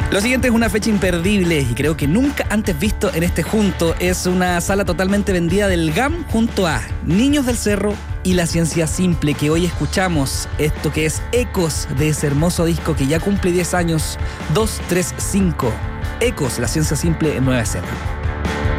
Lo siguiente es una fecha imperdible y creo que nunca antes visto en este junto. Es una sala totalmente vendida del GAM junto a Niños del Cerro y La Ciencia Simple, que hoy escuchamos. Esto que es Ecos de ese hermoso disco que ya cumple 10 años, 235. Ecos, La Ciencia Simple en Nueva Escena.